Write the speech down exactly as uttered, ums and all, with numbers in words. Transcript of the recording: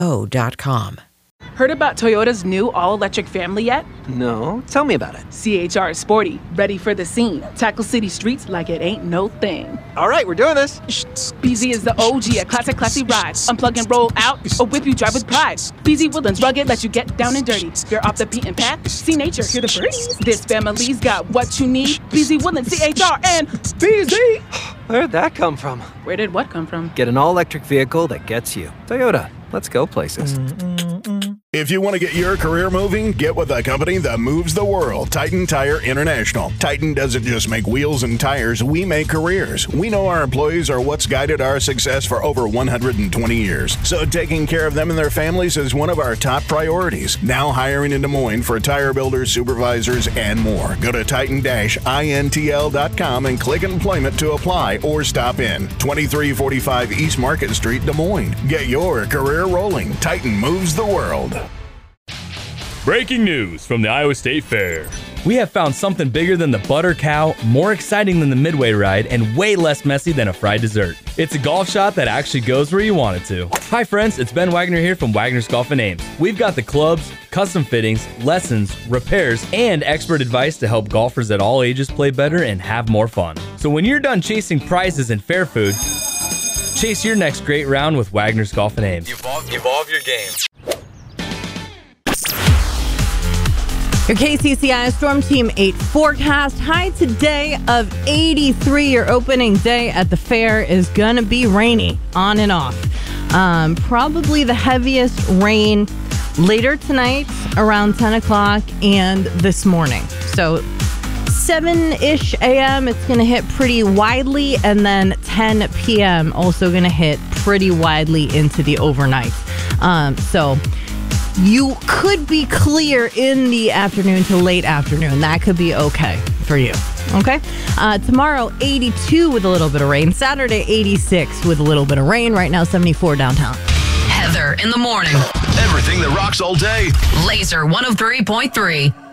dot com. Heard about Toyota's new all-electric family yet? No, tell me about it. C H R is sporty, ready for the scene. Tackle city streets like it ain't no thing. All right, we're doing this. B Z is the O G, a classic, classy ride. Unplug and roll out, or whip you drive with pride. B Z Woodlands rugged, let you get down and dirty. You're off the beaten path, see nature, hear the birds. This family's got what you need. B Z Woodlands, C H R, and B Z. Where'd that come from? Where did what come from? Get an all-electric vehicle that gets you. Toyota, let's go places. If you want to get your career moving, get with a company that moves the world, Titan Tire International. Titan doesn't just make wheels and tires, we make careers. We know our employees are what's guided our success for over one hundred twenty years. So taking care of them and their families is one of our top priorities. Now hiring in Des Moines for tire builders, supervisors, and more. Go to titan dash intl dot com and click employment to apply or stop in. twenty-three forty-five East Market Street, Des Moines. Get your career rolling. Titan moves the world. Breaking news from the Iowa State Fair. We have found something bigger than the butter cow, more exciting than the Midway ride, and way less messy than a fried dessert. It's a golf shot that actually goes where you want it to. Hi friends, it's Ben Wagner here from Wagner's Golf and Ames. We've got the clubs, custom fittings, lessons, repairs, and expert advice to help golfers at all ages play better and have more fun. So when you're done chasing prizes and fair food, chase your next great round with Wagner's Golf and Ames. Evolve, evolve your game. Your K C C I Storm Team eight forecast. High today of eighty-three. Your opening day at the fair is going to be rainy on and off. Um, probably the heaviest rain later tonight around ten o'clock and this morning. So seven-ish a.m. it's going to hit pretty widely, and then ten p.m. also going to hit pretty widely into the overnight. Um, so you could be clear in the afternoon to late afternoon. That could be okay for you. Okay? Uh, tomorrow, eighty-two with a little bit of rain. Saturday, eighty-six with a little bit of rain. Right now, seventy-four downtown. Heather in the morning. Everything that rocks all day. Laser one oh three point three.